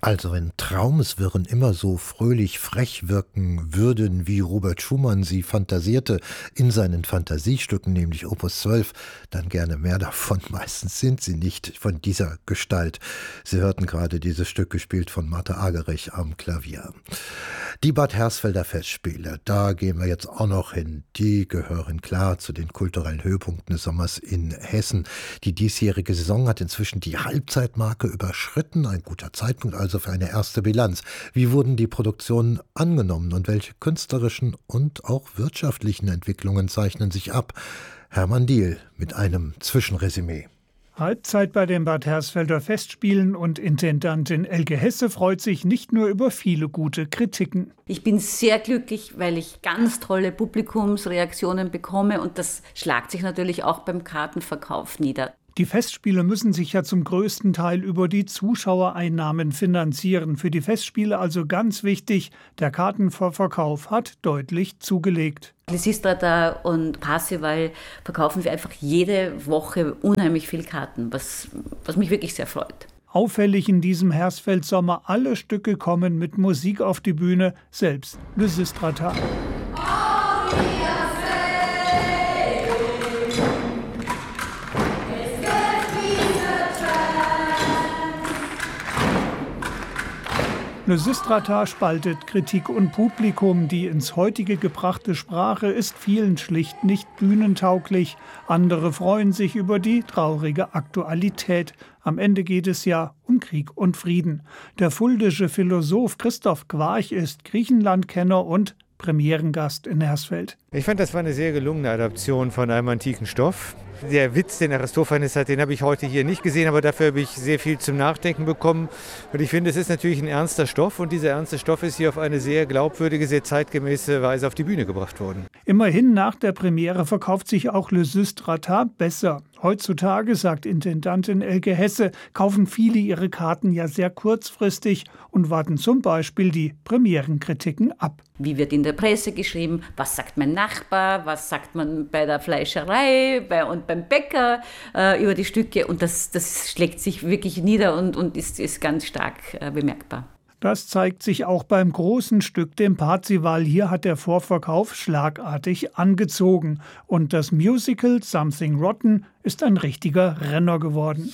Also wenn Traumeswirren immer so fröhlich frech wirken würden, wie Robert Schumann sie fantasierte in seinen Fantasiestücken, nämlich Opus 12, dann gerne mehr davon. Meistens sind sie nicht von dieser Gestalt. Sie hörten gerade dieses Stück gespielt von Martha Agerich am Klavier. Die Bad Hersfelder Festspiele, da gehen wir jetzt auch noch hin. Die gehören klar zu den kulturellen Höhepunkten des Sommers in Hessen. Die diesjährige Saison hat inzwischen die Halbzeitmarke überschritten. Ein guter Zeitpunkt also für eine erste Bilanz. Wie wurden die Produktionen angenommen und welche künstlerischen und auch wirtschaftlichen Entwicklungen zeichnen sich ab? Hermann Diehl mit einem Zwischenresümee. Halbzeit bei den Bad Hersfelder Festspielen und Intendantin Elke Hesse freut sich nicht nur über viele gute Kritiken. Ich bin sehr glücklich, weil ich ganz tolle Publikumsreaktionen bekomme und das schlagt sich natürlich auch beim Kartenverkauf nieder. Die Festspiele müssen sich ja zum größten Teil über die Zuschauereinnahmen finanzieren. Für die Festspiele also ganz wichtig, der Kartenverkauf hat deutlich zugelegt. Lysistrata und Parzival verkaufen wir einfach jede Woche unheimlich viel Karten, was mich wirklich sehr freut. Auffällig in diesem Hersfeld-Sommer, alle Stücke kommen mit Musik auf die Bühne, selbst Lysistrata. Lysistrata spaltet Kritik und Publikum. Die ins heutige gebrachte Sprache ist vielen schlicht nicht bühnentauglich. Andere freuen sich über die traurige Aktualität. Am Ende geht es ja um Krieg und Frieden. Der fuldische Philosoph Christoph Quarch ist Griechenlandkenner und Premierengast in Hersfeld. Ich fand, das war eine sehr gelungene Adaption von einem antiken Stoff. Der Witz, den Aristophanes hat, den habe ich heute hier nicht gesehen, aber dafür habe ich sehr viel zum Nachdenken bekommen. Und ich finde, es ist natürlich ein ernster Stoff und dieser ernste Stoff ist hier auf eine sehr glaubwürdige, sehr zeitgemäße Weise auf die Bühne gebracht worden. Immerhin nach der Premiere verkauft sich auch Lysistrata besser. Heutzutage, sagt Intendantin Elke Hesse, kaufen viele ihre Karten ja sehr kurzfristig und warten zum Beispiel die Premierenkritiken ab. Wie wird in der Presse geschrieben? Was sagt mein Nachbar? Was sagt man bei der Fleischerei und beim Bäcker über die Stücke? Und das schlägt sich wirklich nieder und ist ganz stark bemerkbar. Das zeigt sich auch beim großen Stück, dem Parzival. Hier hat der Vorverkauf schlagartig angezogen. Und das Musical Something Rotten ist ein richtiger Renner geworden.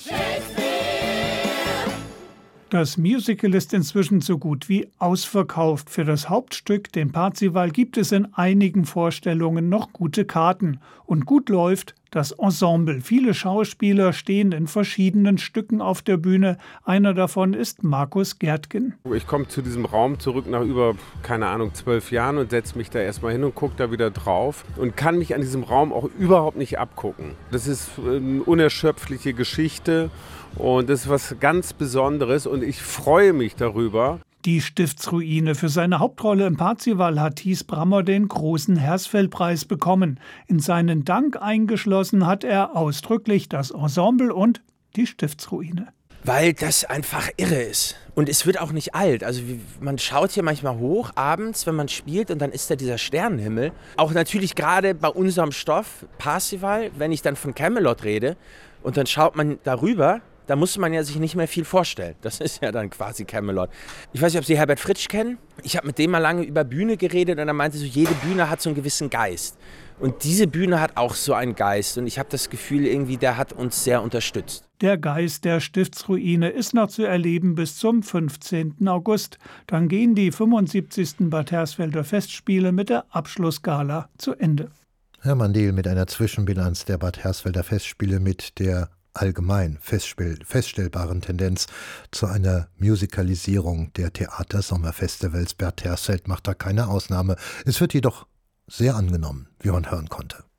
Das Musical ist inzwischen so gut wie ausverkauft. Für das Hauptstück, den Parzival, gibt es in einigen Vorstellungen noch gute Karten. Und gut läuft das Ensemble. Viele Schauspieler stehen in verschiedenen Stücken auf der Bühne. Einer davon ist Markus Gärtgen. Ich komme zu diesem Raum zurück nach über, 12 Jahren und setze mich da erstmal hin und gucke da wieder drauf und kann mich an diesem Raum auch überhaupt nicht abgucken. Das ist eine unerschöpfliche Geschichte und das ist was ganz Besonderes und ich freue mich darüber. Die Stiftsruine. Für seine Hauptrolle im Parzival hat Thies Brammer den großen Hersfeldpreis bekommen. In seinen Dank eingeschlossen hat er ausdrücklich das Ensemble und die Stiftsruine. Weil das einfach irre ist. Und es wird auch nicht alt. Also man schaut hier manchmal hoch abends, wenn man spielt, und dann ist da dieser Sternenhimmel. Auch natürlich gerade bei unserem Stoff, Parzival, wenn ich dann von Camelot rede, und dann schaut man darüber, da muss man ja sich nicht mehr viel vorstellen. Das ist ja dann quasi Camelot. Ich weiß nicht, ob Sie Herbert Fritsch kennen. Ich habe mit dem mal lange über Bühne geredet und er meinte so, jede Bühne hat so einen gewissen Geist. Und diese Bühne hat auch so einen Geist. Und ich habe das Gefühl, irgendwie, der hat uns sehr unterstützt. Der Geist der Stiftsruine ist noch zu erleben bis zum 15. August. Dann gehen die 75. Bad Hersfelder Festspiele mit der Abschlussgala zu Ende. Hermann Diehl mit einer Zwischenbilanz der Bad Hersfelder Festspiele mit der allgemein feststellbaren Tendenz zu einer Musicalisierung der Theater-Sommerfestivals. Bad Hersfeld macht da keine Ausnahme. Es wird jedoch sehr angenommen, wie man hören konnte.